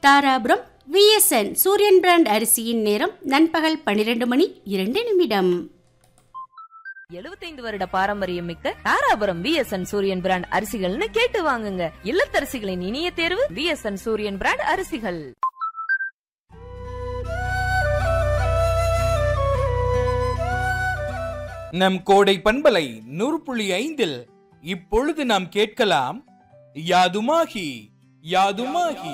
Dharapuram VSN சூரியன் brand அரிசியின் நேரம் நண்பகல் 12 மணி 2 நிமிடம். 75 வருட பாரம்பரியம் மிக்க தாராபுரம் விஎஸ்என் சூரியன் பிராண்ட் அரிசிகள்னு கேட்டு வாங்குங்க. இல்லத்தரசிகளின் இனிய தேர்வு விஎஸ்என் சூரியன் பிராண்ட் அரிசிகள். நம் கோடை பண்பலை 100.5 இப்பொழுது நாம் கேட்கலாம் யாதுமாகி யாதுமாகி.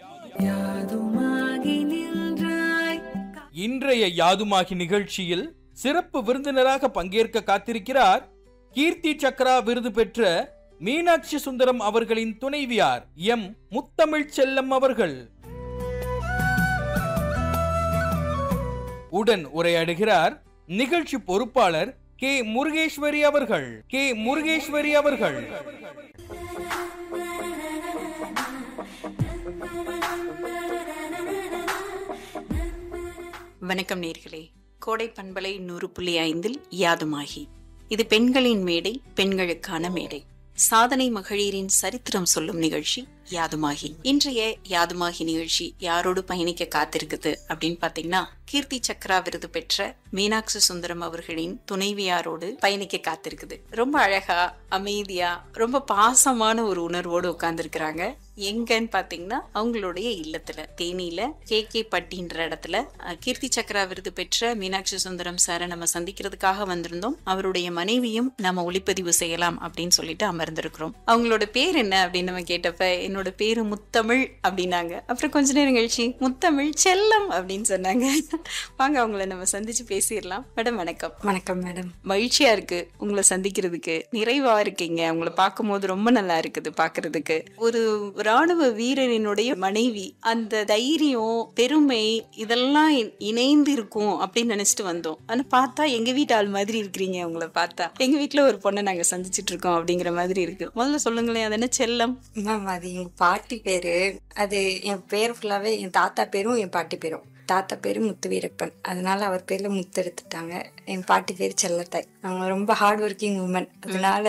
இன்றைய யாதுமாகி நிகழ்ச்சியில் சிறப்பு விருந்தினராக பங்கேற்க காத்திருக்கிறார் கீர்த்தி சக்ரா விருது பெற்ற மீனாட்சி சுந்தரம் அவர்களின் துணைவியார் எம் முத்தமிழ் செல்லம் அவர்கள். உடன் உரையாடுகிறார் நிகழ்ச்சி பொறுப்பாளர் கே முருகேஸ்வரி அவர்கள். வணக்கம் நேர்களே. கோடை பண்பலை 100.5 யாதுமாகி. இது பெண்களின் மேடை, பெண்களுக்கான மேடை. சாதனை மகளிரின் சரித்திரம் சொல்லும் நிகழ்ச்சி யாதுமாகி. இன்றைய யாதுமாகி நிகழ்ச்சி யாரோடு பயணிக்க காத்திருக்குது அப்படின்னு பாத்தீங்கன்னா, கீர்த்தி சக்ரா விருது பெற்ற மீனாட்சி சுந்தரம் அவர்களின் துணைவியாரோடு பயணிக்க காத்திருக்குது. ரொம்ப அழகா, அமைதியா, ரொம்ப பாசமான ஒரு உணர்வோடு உட்கார்ந்து இருக்கிறாங்க. எங்கன்னு பாத்தீங்கன்னா, அவங்களுடைய இல்லத்துல தேனியில கே பட்டின்ற இடத்துல கீர்த்தி சக்ரா விருது பெற்ற மீனாட்சி சுந்தரம் சாரை நம்ம சந்திக்கிறதுக்காக வந்திருந்தோம். அவருடைய மனைவியும் நம்ம ஒளிப்பதிவு செய்யலாம் அப்படின்னு சொல்லிட்டு அமர்ந்திருக்கிறோம். அவங்களோட பேர் என்ன அப்படின்னு நம்ம கேட்டப்ப, என்னோட பேரு முத்தமிழ் அப்படின்னாங்க. அப்புறம் கொஞ்ச நேரம் கழிச்சு முத்தமிழ் செல்லம் அப்படின்னு சொன்னாங்க. வாங்க அவங்கள நம்ம சந்திச்சு பேசிடலாம். மேடம் வணக்கம். வணக்கம் மேடம். மகிழ்ச்சியா இருக்கு உங்களை சந்திக்கிறதுக்கு. நிறைவா இருக்கீங்க. உங்களை பார்க்கும் போது ரொம்ப நல்லா இருக்குது பாக்குறதுக்கு. ஒரு ராணுவ வீரரினுடைய மனைவி, அந்த தைரியம், பெருமை இதெல்லாம் இணைந்து இருக்கும் அப்படின்னு நினைச்சிட்டு வந்தோம். ஆனா பார்த்தா எங்க வீட்டு ஆள் மாதிரி இருக்கிறீங்க. உங்களை பார்த்தா எங்க வீட்டுல ஒரு பொண்ணை நாங்க சந்திச்சிட்டு இருக்கோம் அப்படிங்கிற மாதிரி இருக்கு. முதல்ல சொல்லுங்களேன், அது என்ன செல்லம்? மேம், அது எங்க பாட்டி பேரு. அது என் பேர் ஃபுல்லாவே என் தாத்தா பேரும் என் பாட்டி பேரும். தாத்தா பேரு முத்து வீரப்பன், அதனால அவர் பேர்ல முத்து எடுத்துட்டாங்க. என் பாட்டி பேரு செல்லத்தாய். அவங்க ரொம்ப ஹார்ட் ஒர்க்கிங் உமன், அதனால